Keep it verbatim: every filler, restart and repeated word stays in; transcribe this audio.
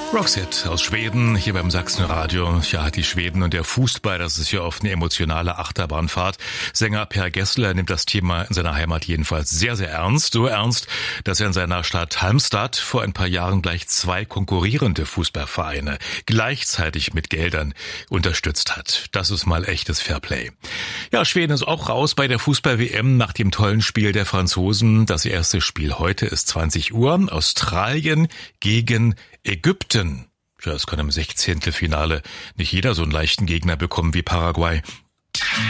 Roxette aus Schweden, hier beim Sachsenradio. Ja, die Schweden und der Fußball, das ist ja oft eine emotionale Achterbahnfahrt. Sänger Per Gessle nimmt das Thema in seiner Heimat jedenfalls sehr, sehr ernst. So ernst, dass er in seiner Stadt Halmstad vor ein paar Jahren gleich zwei konkurrierende Fußballvereine gleichzeitig mit Geldern unterstützt hat. Das ist mal echtes Fairplay. Ja, Schweden ist auch raus bei der Fußball-W M nach dem tollen Spiel der Franzosen. Das erste Spiel heute ist zwanzig Uhr. Australien gegen Ägypten. Ja, es kann im Sechzehntelfinale nicht jeder so einen leichten Gegner bekommen wie Paraguay.